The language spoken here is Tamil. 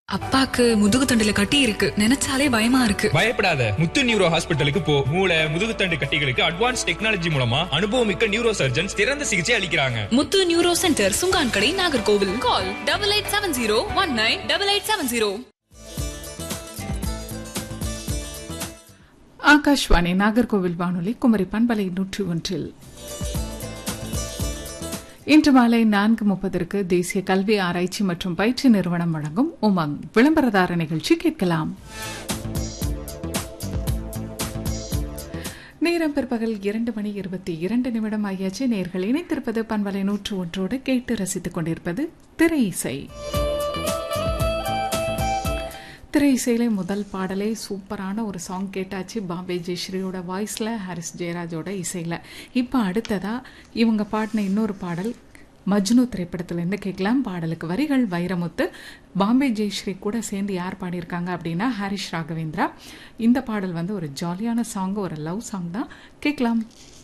அப்பாக்கு முதுகு தண்டுல கட்டி இருக்கு, நினைச்சாலே பயமா இருக்கு. பயப்படாத, முத்து நியூரோ ஹாஸ்பிட்டலுக்கு போ. மூளை முதுகுத்தண்டு கட்டிகளுக்கு அட்வான்ஸ் டெக்னாலஜி மூலமா அனுபவமிக்க நியூரோ சர்ஜன்ஸ் சிறந்த சிகிச்சை அளிக்கிறாங்க. முத்து நியூரோ சென்டர், சுங்கான்கடை, நாகர்கோவில். கால் 8870198870. ஆகாஷ்வாணி நாகர்கோவில் வானொலி குமரி பண்பலை 101. இன்று மாலை 4:30 தேசிய கல்வி ஆராய்ச்சி மற்றும் பயிற்சி நிறுவனம் வழங்கும் உமங் விளம்பரதார நிகழ்ச்சி கேட்கலாம். நேரம் பிற்பகல் 2:22 ஆகியாச்சு. நேர்கள் இணைத்திருப்பது பண்பலை 101 கேட்டு ரசித்துக் கொண்டிருப்பது திரை இசை. திரை இசையில முதல் பாடலே சூப்பரான ஒரு சாங் கேட்டாச்சு. பாம்பே ஜெயஸ்ரீயோட வாய்ஸ்ல, ஹாரிஸ் ஜெயராஜோட இசையில. இப்போ அடுத்ததா இவங்க பாடின இன்னொரு பாடல் மஜ்னு திரைப்படத்திலிருந்து கேட்கலாம். பாடலுக்கு வரிகள் வைரமுத்து, பாம்பே ஜெயஸ்ரீ கூட சேர்ந்து யார் பாடியிருக்காங்க அப்படின்னா ஹாரிஸ் ராகவேந்திரா. இந்த பாடல் ஒரு ஜாலியான சாங், ஒரு லவ் சாங் தான். கேட்கலாம்.